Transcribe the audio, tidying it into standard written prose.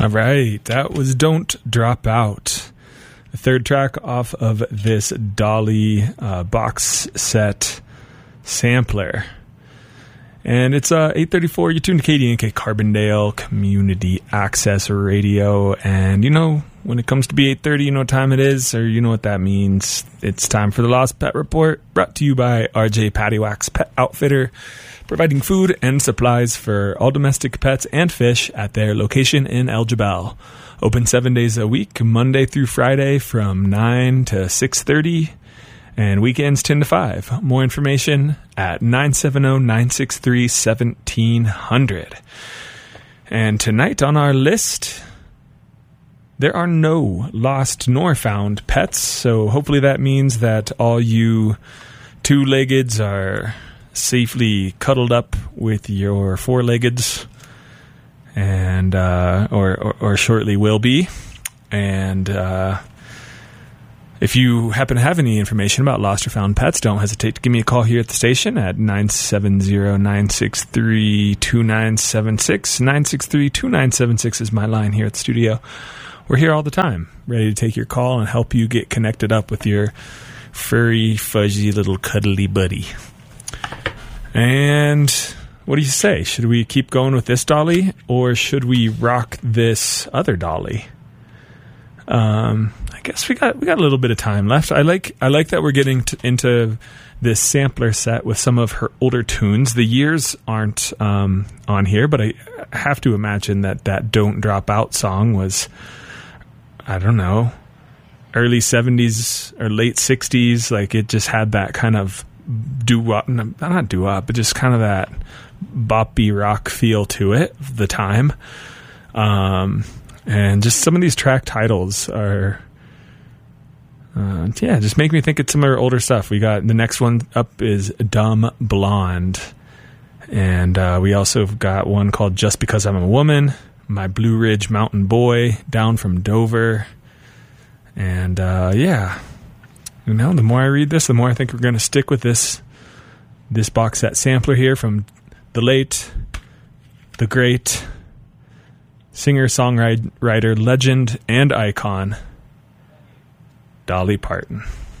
All right, that was Don't Drop Out, the third track off of this Dolly box set sampler. And it's 8:34, you're tuned to KDNK Carbondale Community Access Radio. And you know, when it comes to be 8:30, you know what time it is, or you know what that means. It's time for the Lost Pet Report, brought to you by RJ Pattywax Pet Outfitter, providing food and supplies for all domestic pets and fish at their location in El Jebel. Open 7 days a week, Monday through Friday from 9 to 6:30, and weekends 10 to 5. More information at 970-963-1700. And tonight on our list, there are no lost nor found pets, so hopefully that means that all you two-leggeds are safely cuddled up with your four-leggeds, and or shortly will be. And if you happen to have any information about lost or found pets, don't hesitate to give me a call here at the station at 970-963-2976. 963-2976 is my line here at the studio. We're here all the time, ready to take your call and help you get connected up with your furry, fuzzy little cuddly buddy. And what do you say? Should we keep going with this dolly, or should we rock this other dolly? I guess we got a little bit of time left. I like that we're getting into this sampler set with some of her older tunes. The years aren't on here, but I have to imagine that Don't Drop Out song was, I don't know, early 70s or late 60s. Like, it just had that kind of doo-wop, not doo-wop, but just kind of that boppy rock feel to it of the time. And just some of these track titles are, just make me think it's some of her older stuff. We got the next one up is Dumb Blonde. And we also got one called Just Because I'm a Woman, My Blue Ridge Mountain Boy, Down from Dover. And you know, the more I read this, the more I think we're going to stick with this box set sampler here from the late, the great singer, songwriter, legend, and icon, Dolly Parton.